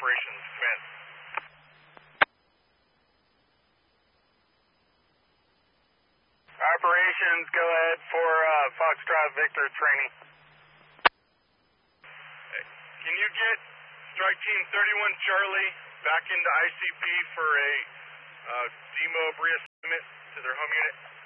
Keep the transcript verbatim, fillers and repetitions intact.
operations. Command. Operations, go ahead for uh, Foxtrot Victor training. Can you get Strike Team thirty-one Charlie back into I C P for a uh, demob reassignment to their home unit?